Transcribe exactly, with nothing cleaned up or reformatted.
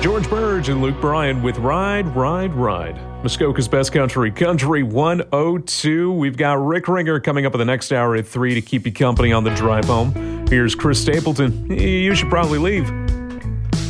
George Burge and Luke Bryan with Ride, Ride, Ride. Muskoka's Best Country, Country one oh two. We've got Rick Ringer coming up in the next hour at three to keep you company on the drive home. Here's Chris Stapleton. You should probably leave.